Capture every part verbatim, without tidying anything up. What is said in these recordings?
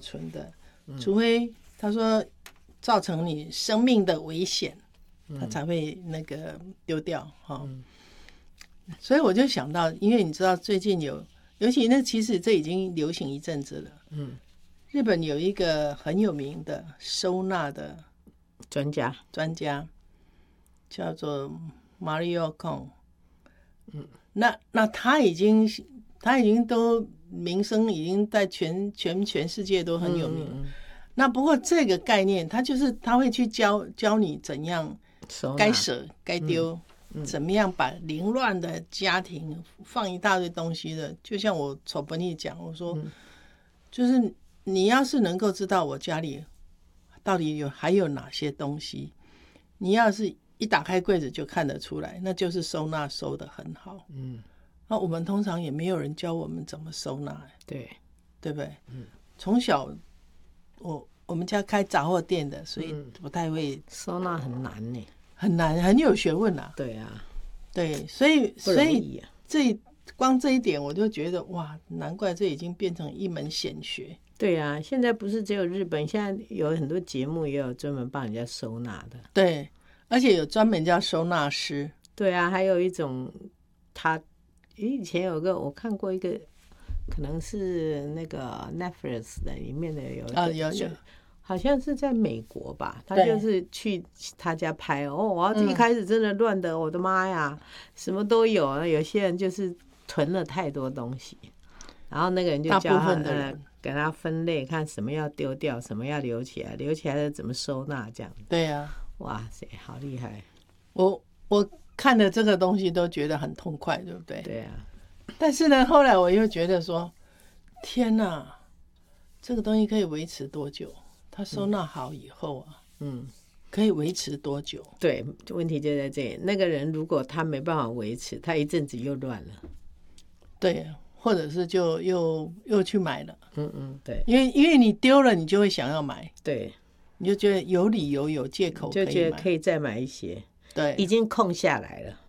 存的，嗯、除非他说造成你生命的危险，他才会那个丢掉哈。嗯所以我就想到，因为你知道最近有，尤其那其实这已经流行一阵子了。嗯，日本有一个很有名的收纳的专家， 专家叫做 Mario Kon。嗯，那那他已经他已经都名声已经在全全全世界都很有名。嗯嗯嗯那不过这个概念，他就是他会去教教你怎样该舍该丢。嗯怎么样把凌乱的家庭放一大堆东西的，就像我丑本尼讲，我说、嗯、就是你要是能够知道我家里到底有还有哪些东西，你要是一打开柜子就看得出来，那就是收纳收得很好。嗯，那我们通常也没有人教我们怎么收纳， 对对不对？嗯，从小我我们家开杂货店的，所以不太会、 嗯、收纳很难呢。 很难，很有学问啊。 对啊， 对，所以、 啊、 所以这光这一点我就觉得哇，难怪这已经变成一门显学。 对啊，现在不是只有日本，现在有很多节目也有专门帮人家收纳的。 对，而且有专门叫收纳师。 对啊，还有一种，他以前有个我看过一个，可能是那个 Netflix 的里面的有一个、 啊、有有。 好像是在美国吧，他就是去他家拍哦，哇，一开始真的乱的，嗯、我的妈呀，什么都有。有些人就是囤了太多东西，然后那个人就教他呃给他分类，看什么要丢掉，什么要留起来，留起来的怎么收纳这样。 对呀、啊， 哇塞，好厉害！ 我我看的这个东西都觉得很痛快，对不对？ 对啊。 但是呢，后来我又觉得说，天哪，这个东西可以维持多久？他收纳好以后啊，嗯，可以维持多久？ 对，问题就在这里。那个人如果他没办法维持，他一阵子又乱了， 对，或者是就又又去买了， 嗯嗯，对， 因为因为你丢了，你就会想要买， 对， 你就觉得有理由有借口可以买， 就觉得可以再买一些， 对， 已经空下来了。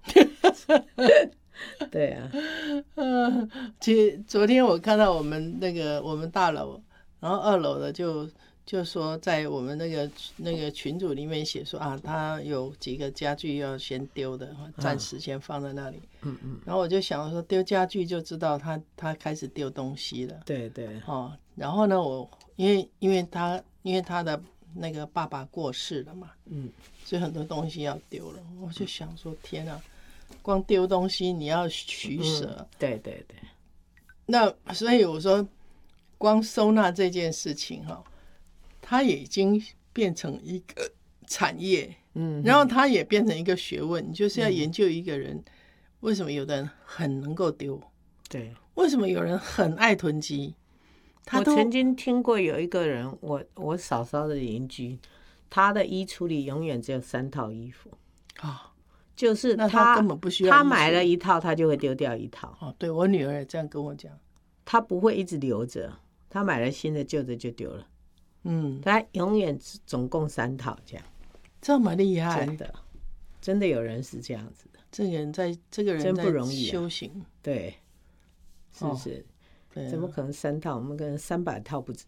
对啊， 嗯，其实昨天我看到我们那个我们大楼，然后二楼的就。就说在我们那个那个群组里面写说啊，他有几个家具要先丢的，暂时先放在那里。嗯嗯。然后我就想说，丢家具就知道他他开始丢东西了。 对对。 哦，然后呢，我因为因为他因为他的那个爸爸过世了嘛，嗯，所以很多东西要丢了。我就想说，天啊，光丢东西你要取舍。 嗯、对对对。 那所以我说，光收纳这件事情哈。它也已经变成一个产业，嗯，然后它也变成一个学问，你就是要研究一个人、嗯、为什么有的人很能够丢， 对， 为什么有人很爱囤积。 我曾经听过有一个人，我我嫂嫂的邻居，他的衣橱里永远只有三套衣服啊、哦，就是 他, 他根本不需要， 他买了一套，他就会丢掉一套。 哦，对，我女儿也这样跟我讲， 他不会一直留着，他买了新的，旧的就丢了。嗯，他永远总共三套这样， 这么厉害， 真的，真的有人是这样子的。 这个人在这个人真不容易、 啊、修行， 对，是不是？哦对啊、怎么可能三套？我们可能三百套不止。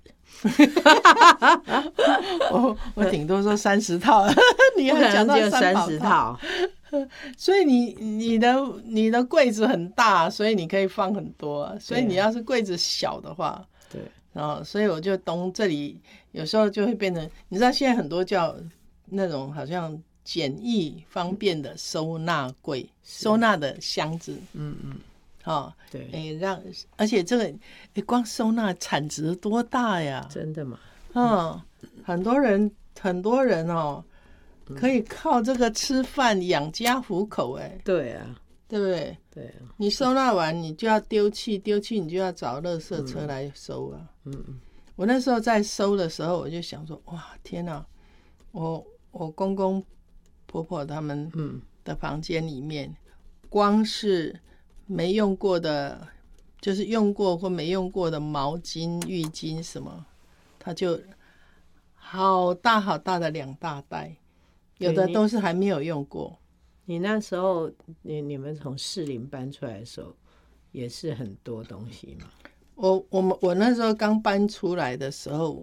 我我顶多说三十套，你要讲到三十套，所以你你的你的柜子很大，所以你可以放很多、啊。所以你要是柜子小的话， 对。 然后，所以我就东这里有时候就会变成，你知道现在很多叫那种好像简易方便的收纳柜、收纳的箱子，嗯嗯，好、哦， 对， 哎，让而且这个，哎，光收纳产值多大呀？ 真的吗？ 嗯，很多人很多人哦，可以靠这个吃饭养家糊口，哎， 对啊。 对不对？ 对、啊， 你收纳完你就要丢弃，丢弃你就要找垃圾车来收啊。嗯嗯，我那时候在收的时候，我就想说，哇，天哪！我我公公婆婆他们的房间里面，嗯、光是没用过的，就是用过或没用过的毛巾、浴巾什么，他就好大好大的两大袋，有的都是还没有用过。 你那时候，你你们从士林搬出来的时候，也是很多东西嘛？ 我我们我那时候刚搬出来的时候，